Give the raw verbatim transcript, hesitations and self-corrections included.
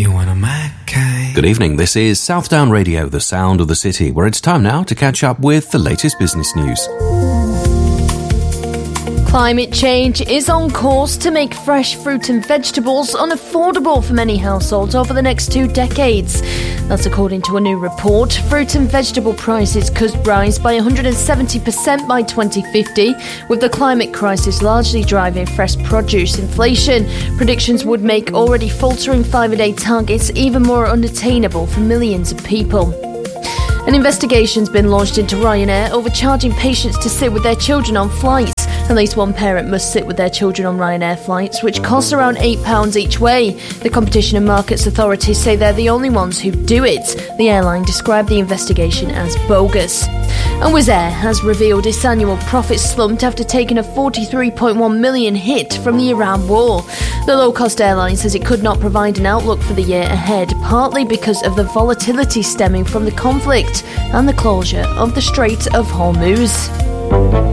You want a Mackay? Good evening, this is Southdown Radio, the sound of the city, where it's time now to catch up with the latest business news. Climate change is on course to make fresh fruit and vegetables unaffordable for many households over the next two decades. That's according to a new report. Fruit and vegetable prices could rise by one hundred seventy percent by twenty fifty, with the climate crisis largely driving fresh produce inflation. Predictions would make already faltering five-a-day targets even more unattainable for millions of people. An investigation's been launched into Ryanair over charging patients to sit with their children on flights. At least one parent must sit with their children on Ryanair flights, which costs around eight pounds each way. The Competition and Markets Authority say they're the only ones who do it. The airline described the investigation as bogus. And Wizz Air has revealed its annual profit slumped after taking a forty-three point one million hit from the Iran war. The low-cost airline says it could not provide an outlook for the year ahead, partly because of the volatility stemming from the conflict and the closure of the Strait of Hormuz.